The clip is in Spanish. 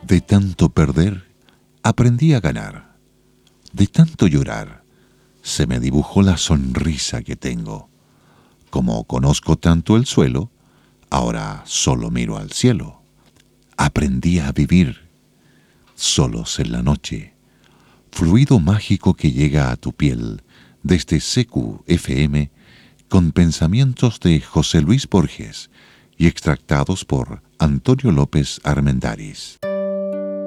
De tanto perder, aprendí a ganar. De tanto llorar, se me dibujó la sonrisa que tengo. Como conozco tanto el suelo, ahora solo miro al cielo. Aprendí a vivir solos en la noche. Fluido mágico que llega a tu piel desde CQ-FM con pensamientos de José Luis Borges y extractados por Antonio López Armendáriz.